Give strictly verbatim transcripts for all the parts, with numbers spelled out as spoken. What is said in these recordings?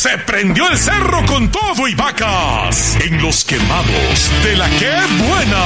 se prendió el cerro con todo y vacas en Los Quemados de la Que Buena.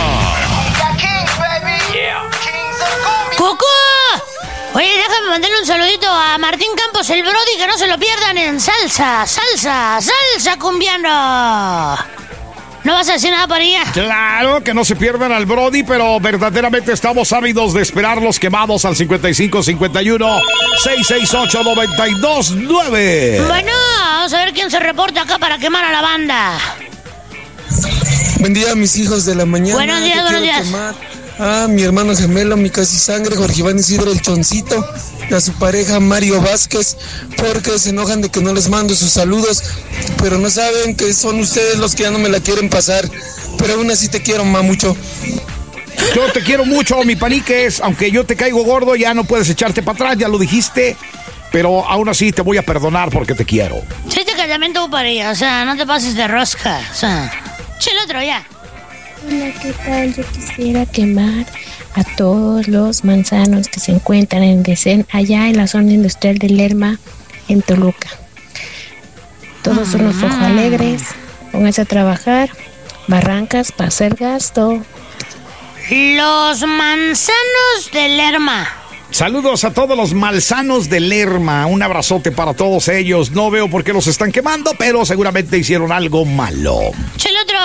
¡Coco! Oye, déjame mandarle un saludito a Martín Campos, el Brody, que no se lo pierdan en salsa, salsa, salsa cumbiano. ¿No vas a decir nada, Parilla? Claro, que no se pierdan al Brody, pero verdaderamente estamos ávidos de esperar Los Quemados al cincuenta y cinco cincuenta y uno seiscientos sesenta y ocho noventa y dos nueve. Bueno, vamos a ver quién se reporta acá para quemar a la banda. Buen día, mis hijos de la mañana. Buenos días, Yo buenos quiero días. quemar a mi hermano gemelo, mi casi sangre, Jorge Iván Isidro el Choncito, y a su pareja Mario Vázquez, porque se enojan de que no les mando sus saludos, pero no saben que son ustedes los que ya no me la quieren pasar, pero aún así te quiero, ma, mucho. Yo te quiero mucho, mi paniques, aunque yo te caigo gordo, ya no puedes echarte para atrás, ya lo dijiste, pero aún así te voy a perdonar porque te quiero. Sí, te callamento, Parilla, o sea, no te pases de rosca, o sea, chile otro ya. Hola, ¿qué tal? Yo quisiera quemar a todos los manzanos que se encuentran en Decén, allá en la zona industrial de Lerma, en Toluca. Todos son los ojos alegres, pónganse a trabajar, barrancas para hacer gasto. Los manzanos de Lerma. Saludos a todos los malsanos de Lerma, un abrazote para todos ellos. No veo por qué los están quemando, pero seguramente hicieron algo malo. Chile otro.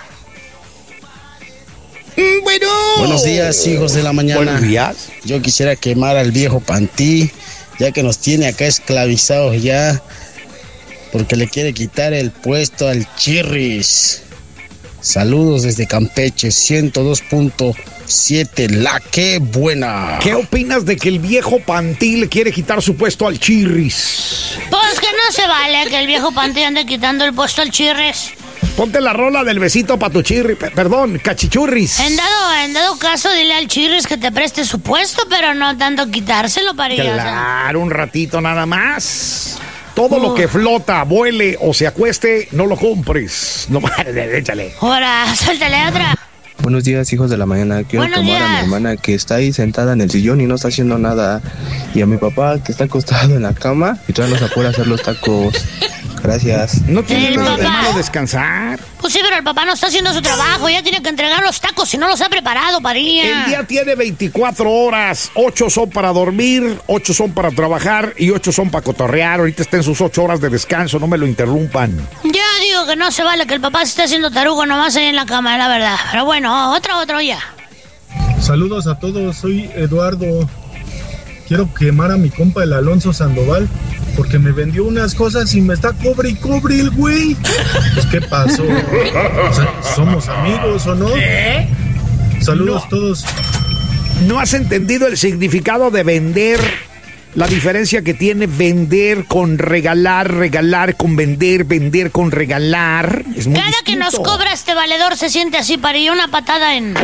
Bueno. Buenos días, hijos de la mañana. Buenos días. Yo quisiera quemar al viejo Pantí, ya que nos tiene acá esclavizados ya, porque le quiere quitar el puesto al Chirris. Saludos desde Campeche, ciento dos punto siete, La Que Buena. ¿Qué opinas de que el viejo Pantí le quiere quitar su puesto al Chirris? Pues que no se vale que el viejo Pantí ande quitando el puesto al Chirris. Ponte la rola del besito pa' tu chirri, pe- perdón, cachichurris. En dado, en dado caso, dile al Chirris que te preste su puesto, pero no tanto quitárselo, Parilla. o sea. Claro, un ratito nada más. Todo lo Uh. que flota, vuele o se acueste, no lo compres. No, échale. Ahora, suéltale otra. Buenos días, hijos de la mañana. Quiero Buenos quemar a mi días. hermana que está ahí sentada en el sillón y no está haciendo nada. Y a mi papá que está acostado en la cama y todavía nos apura a hacer los tacos. Gracias. No tiene El nada de papá. malo descansar. Pues sí, pero el papá no está haciendo su trabajo. Ya tiene que entregar los tacos si no los ha preparado, Parilla. El día tiene veinticuatro horas. ocho son para dormir, ocho son para trabajar y ocho son para cotorrear. Ahorita está en sus ocho horas de descanso, no me lo interrumpan. Ya digo que no se vale que el papá se esté haciendo tarugo nomás ahí en la cama, la verdad. Pero bueno, otra, otra ya. Saludos a todos, soy Eduardo. Quiero quemar a mi compa el Alonso Sandoval porque me vendió unas cosas y me está cobre y cobre el güey. Pues, ¿qué pasó? O sea, ¿somos amigos o no? ¿Eh? Saludos No. todos. ¿No has entendido el significado de vender? La diferencia que tiene vender con regalar, regalar con vender, vender con regalar. Es muy Cada que nos distinto. cobra este valedor se siente así, Parilla, una patada en...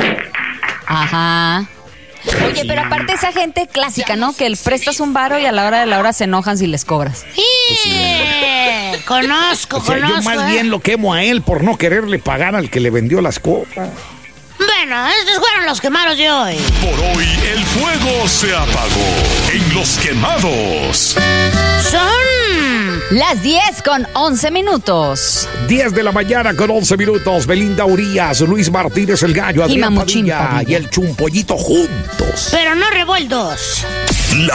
Ajá. Oye, pero aparte esa gente clásica, ¿no? Que el prestas un varo y a la hora de la hora se enojan si les cobras. ¡Sí! Conozco, O sea, yo conozco. más ¿eh? bien lo quemo a él por no quererle pagar al que le vendió las copas. Bueno, estos fueron los quemados de hoy. Por hoy el fuego se apagó en Los Quemados. Son... Las diez con once minutos. diez de la mañana con once minutos. Belinda Urías, Luis Martínez el Gallo, Y Adrián Mamuchín Padilla Padilla. y el Chumpollito juntos. pero no revueltos.